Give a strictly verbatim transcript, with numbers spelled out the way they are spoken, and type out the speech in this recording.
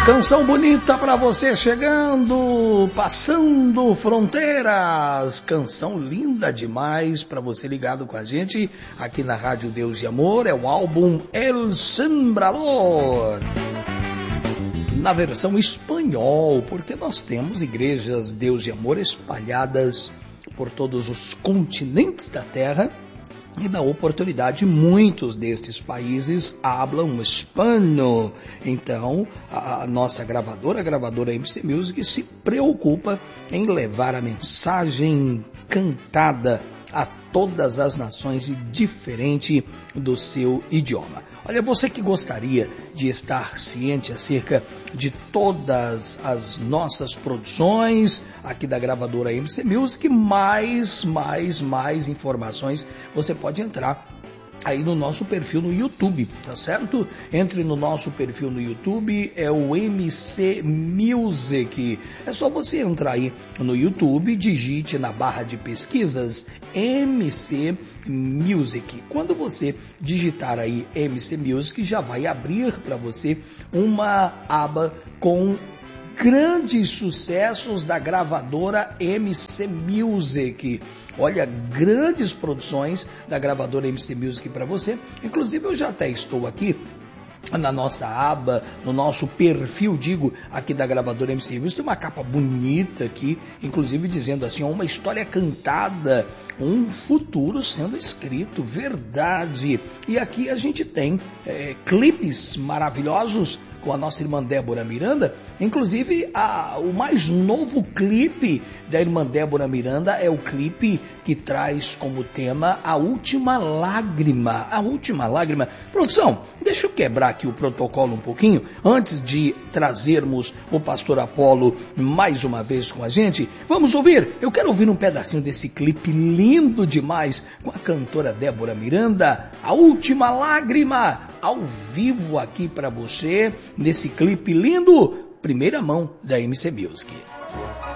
Canção bonita pra você chegando, passando fronteiras. Canção linda demais pra você ligado com a gente aqui na Rádio Deus e Amor. É o álbum El Sembrador, na versão espanhol, porque nós temos igrejas Deus e Amor espalhadas por todos os continentes da Terra. E na oportunidade, muitos destes países falam espanhol. Então, a, a nossa gravadora, a gravadora M C Music, se preocupa em levar a mensagem cantada a todas as nações e diferente do seu idioma. Olha, você que gostaria de estar ciente acerca de todas as nossas produções aqui da gravadora M C Music, mais, mais, mais informações, você pode entrar aí no nosso perfil no YouTube, tá certo? Entre no nosso perfil no YouTube, é o M C Music. É só você entrar aí no YouTube, digite na barra de pesquisas M C Music. Quando você digitar aí M C Music, já vai abrir para você uma aba com grandes sucessos da gravadora M C Music. Olha, grandes produções da gravadora M C Music para você. Inclusive, eu já até estou aqui na nossa aba, no nosso perfil, digo, aqui da gravadora M C Music. Tem uma capa bonita aqui, inclusive dizendo assim, uma história cantada, um futuro sendo escrito, verdade. E aqui a gente tem é, clipes maravilhosos com a nossa irmã Débora Miranda. Inclusive, a, o mais novo clipe da irmã Débora Miranda é o clipe que traz como tema A Última Lágrima. A Última Lágrima. Produção, deixa eu quebrar aqui o protocolo um pouquinho, antes de trazermos o pastor Apolo mais uma vez com a gente. Vamos ouvir? Eu quero ouvir um pedacinho desse clipe lindo demais com a cantora Débora Miranda. A Última Lágrima, ao vivo aqui para você, nesse clipe lindo, primeira mão da M C Music.